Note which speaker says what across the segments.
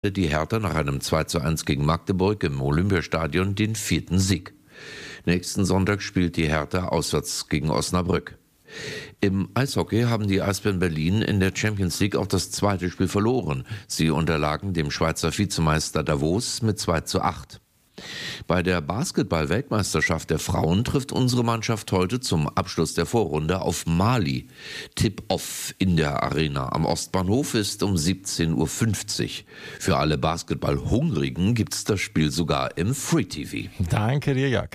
Speaker 1: die Hertha nach einem 2:1 gegen Magdeburg im Olympiastadion den 4. Sieg. Nächsten Sonntag spielt die Hertha auswärts gegen Osnabrück. Im Eishockey haben die Eisbären Berlin in der Champions League auch das zweite Spiel verloren. Sie unterlagen dem Schweizer Vizemeister Davos mit 2:8. Bei der Basketball-Weltmeisterschaft der Frauen trifft unsere Mannschaft heute zum Abschluss der Vorrunde auf Mali. Tip-Off in der Arena am Ostbahnhof ist um 17:50 Uhr. Für alle Basketball-Hungrigen gibt es das Spiel sogar im Free TV.
Speaker 2: Danke dir, Jörg.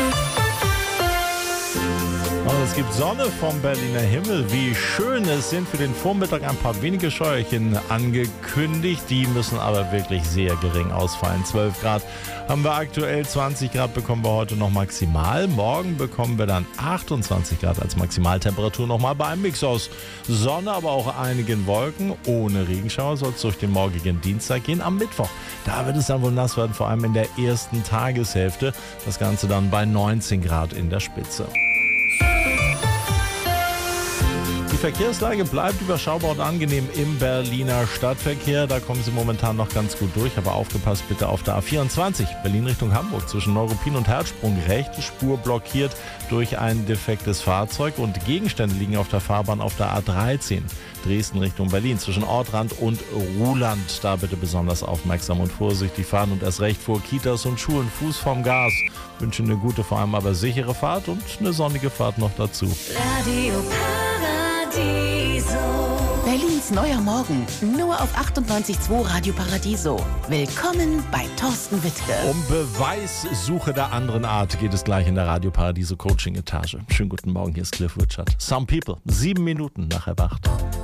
Speaker 2: Und es gibt Sonne vom Berliner Himmel. Wie schön, es sind für den Vormittag ein paar wenige Scheuerchen angekündigt. Die müssen aber wirklich sehr gering ausfallen. 12 Grad haben wir aktuell, 20 Grad bekommen wir heute noch maximal. Morgen bekommen wir dann 28 Grad als Maximaltemperatur nochmal bei einem Mix aus Sonne, aber auch einigen Wolken. Ohne Regenschauer soll es durch den morgigen Dienstag gehen. Am Mittwoch, da wird es dann wohl nass werden, vor allem in der ersten Tageshälfte. Das Ganze dann bei 19 Grad in der Spitze. Die Verkehrslage bleibt überschaubar und angenehm im Berliner Stadtverkehr. Da kommen Sie momentan noch ganz gut durch, aber aufgepasst bitte auf der A24 Berlin Richtung Hamburg zwischen Neuruppin und Herzsprung. Rechte Spur blockiert durch ein defektes Fahrzeug und Gegenstände liegen auf der Fahrbahn auf der A13 Dresden Richtung Berlin zwischen Ortrand und Ruhland. Da bitte besonders aufmerksam und vorsichtig fahren und erst recht vor Kitas und Schulen Fuß vom Gas. Ich wünsche eine gute, vor allem aber sichere Fahrt und eine sonnige Fahrt noch dazu.
Speaker 3: Radio Paradiso.
Speaker 4: Berlins neuer Morgen, nur auf 98.2 Radio Paradiso. Willkommen bei Thorsten Wittke.
Speaker 2: Um Beweissuche der anderen Art geht es gleich in der Radio Paradiso Coaching Etage. Schönen guten Morgen, hier ist Cliff Richard. Some People, 7 Minuten nach 8.